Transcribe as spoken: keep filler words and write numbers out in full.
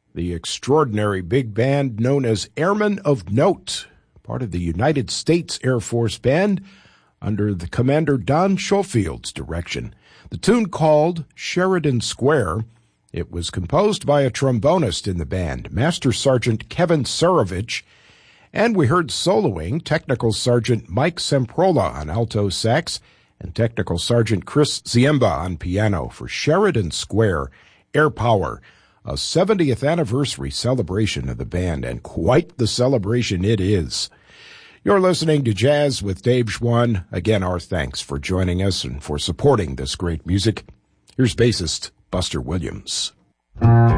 the extraordinary big band known as Airmen of Note, part of the United States Air Force Band under the Commander Don Schofield's direction. The tune called Sheridan Square. It was composed by a trombonist in the band, Master Sergeant Kevin Sarovich, and we heard soloing Technical Sergeant Mike Semprola on alto sax and Technical Sergeant Chris Ziemba on piano for Sheridan Square, Air Power, a seventieth anniversary celebration of the band, and quite the celebration it is. You're listening to Jazz with Dave Schwann. Again, our thanks for joining us and for supporting this great music. Here's bassist Buster Williams.